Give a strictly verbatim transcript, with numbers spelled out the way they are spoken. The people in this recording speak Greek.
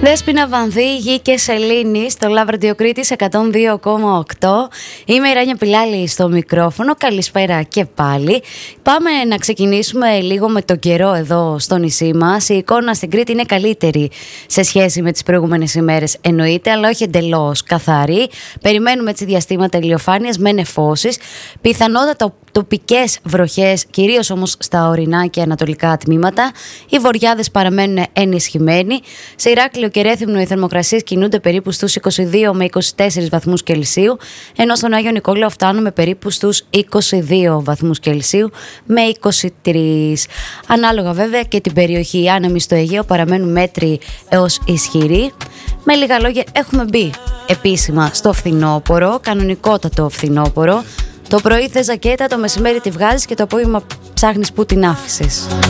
Δέσποινα Βανδύ, Γη και Σελήνη στο Love Radio Κρήτης εκατόν δύο κόμμα οκτώ. Είμαι η Ράνια Πιλάλη στο μικρόφωνο. Καλησπέρα και πάλι. Πάμε να ξεκινήσουμε λίγο με τον καιρό εδώ στο νησί μας. Η εικόνα στην Κρήτη είναι καλύτερη σε σχέση με τις προηγούμενες ημέρες, εννοείται, αλλά όχι εντελώς καθαρή. Περιμένουμε έτσι διαστήματα ηλιοφάνειας με νεφώσεις. Πιθανότατα τοπικές βροχές, κυρίως όμως στα ορεινά και ανατολικά τμήματα. Οι βοριάδες παραμένουν ενισχυμένοι. Σε Ηράκλειο και Ρέθυμνο οι θερμοκρασίες κινούνται περίπου στους είκοσι δύο με είκοσι τέσσερις βαθμούς Κελσίου, ενώ στον Άγιο Νικόλαο φτάνουμε περίπου στους είκοσι δύο βαθμούς Κελσίου με είκοσι τρεις. Ανάλογα βέβαια και την περιοχή. Οι άνεμοι στο Αιγαίο παραμένουν μέτροι έως ισχυροί. Με λίγα λόγια, έχουμε μπει επίσημα στο φθινόπωρο, κανονικότατο φθινόπωρο. Το πρωί θες ζακέτα, το μεσημέρι τη βγάζεις και το απόγευμα ψάχνεις που την άφησες.